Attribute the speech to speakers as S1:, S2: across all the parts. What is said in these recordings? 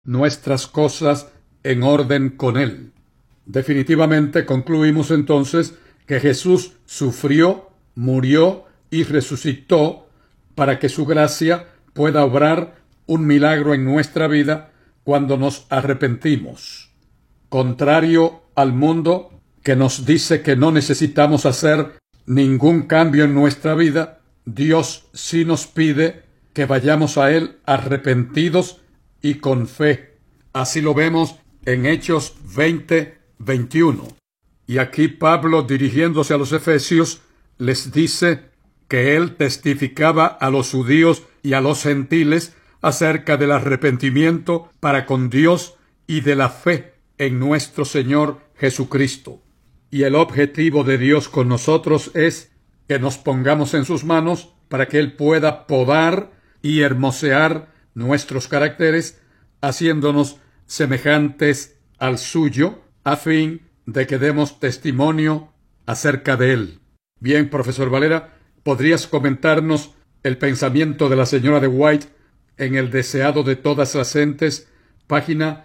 S1: nuestras cosas en orden con Él. Definitivamente concluimos entonces que Jesús sufrió, murió y resucitó para que su gracia pueda obrar un milagro en nuestra vida cuando nos arrepentimos. Contrario al mundo que nos dice que no necesitamos hacer ningún cambio en nuestra vida, Dios sí nos pide que vayamos a Él arrepentidos y con fe. Así lo vemos en Hechos 20:21. Y aquí Pablo, dirigiéndose a los efesios, les dice que él testificaba a los judíos y a los gentiles acerca del arrepentimiento para con Dios y de la fe en nuestro Señor Jesucristo. Y el objetivo de Dios con nosotros es que nos pongamos en sus manos para que Él pueda podar y hermosear nuestros caracteres, haciéndonos semejantes al suyo, a fin de que demos testimonio acerca de Él. Bien, profesor Valera, ¿podrías comentarnos el pensamiento de la señora de White en El deseado de todas las gentes, página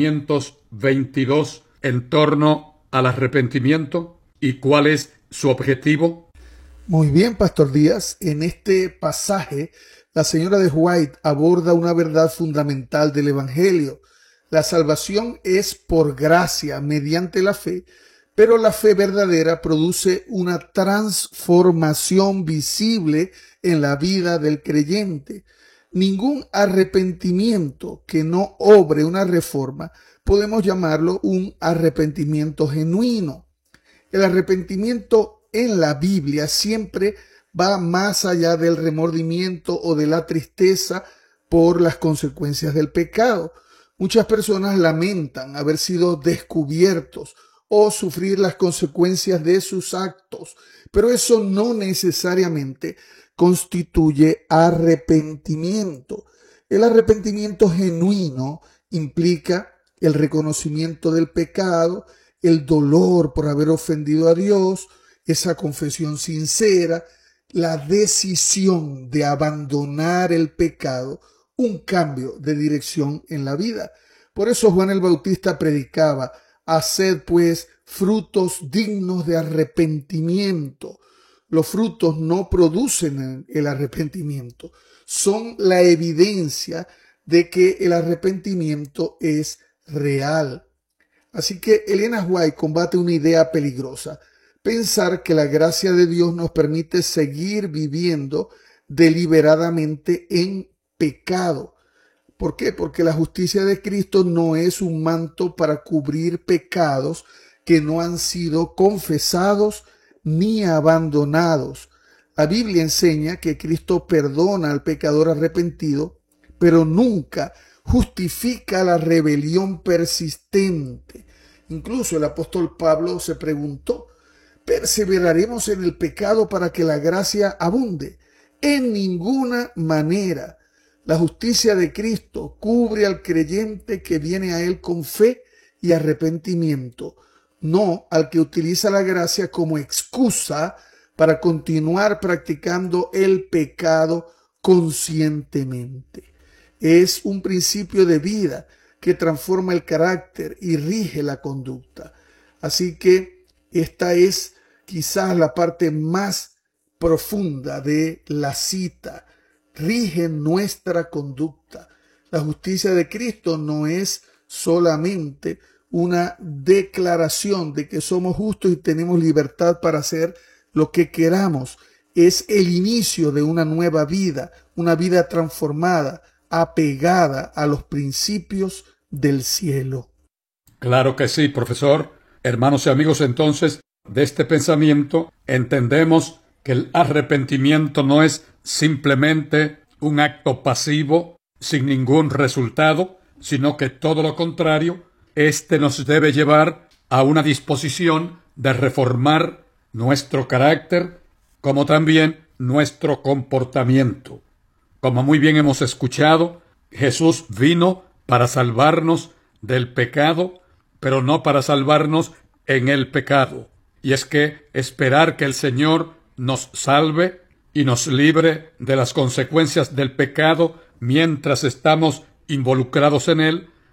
S1: 522, en torno al arrepentimiento y cuál es su objetivo?
S2: Muy bien, Pastor Díaz. En este pasaje, la señora de White aborda una verdad fundamental del Evangelio. La salvación es por gracia, mediante la fe, pero la fe verdadera produce una transformación visible en la vida del creyente. Ningún arrepentimiento que no obre una reforma podemos llamarlo un arrepentimiento genuino. El arrepentimiento en la Biblia siempre va más allá del remordimiento o de la tristeza por las consecuencias del pecado. Muchas personas lamentan haber sido descubiertos o sufrir las consecuencias de sus actos, pero eso no necesariamente constituye arrepentimiento. El arrepentimiento genuino implica el reconocimiento del pecado, el dolor por haber ofendido a Dios, esa confesión sincera, la decisión de abandonar el pecado, un cambio de dirección en la vida. Por eso Juan el Bautista predicaba: haced pues frutos dignos de arrepentimiento. Los frutos no producen el arrepentimiento, son la evidencia de que el arrepentimiento es real. Así que Elena White combate una idea peligrosa: pensar que la gracia de Dios nos permite seguir viviendo deliberadamente en pecado. ¿Por qué? Porque la justicia de Cristo no es un manto para cubrir pecados que no han sido confesados ni abandonados. La Biblia enseña que Cristo perdona al pecador arrepentido, pero nunca justifica la rebelión persistente. Incluso el apóstol Pablo se preguntó: ¿perseveraremos en el pecado para que la gracia abunde? En ninguna manera. La justicia de Cristo cubre al creyente que viene a Él con fe y arrepentimiento, no al que utiliza la gracia como excusa para continuar practicando el pecado conscientemente. Es un principio de vida que transforma el carácter y rige la conducta. Así que esta es quizás la parte más profunda de la cita. Rige nuestra conducta. La justicia de Cristo no es solamente una declaración de que somos justos y tenemos libertad para hacer lo que queramos. Es el inicio de una nueva vida, una vida transformada, apegada a los principios del cielo.
S1: Claro que sí, profesor. Hermanos y amigos, entonces, de este pensamiento entendemos que el arrepentimiento no es simplemente un acto pasivo sin ningún resultado, sino que todo lo contrario, este nos debe llevar a una disposición de reformar nuestro carácter, como también nuestro comportamiento. Como muy bien hemos escuchado, Jesús vino para salvarnos del pecado, pero no para salvarnos en el pecado. Y es que esperar que el Señor nos salve y nos libre de las consecuencias del pecado mientras estamos involucrados en él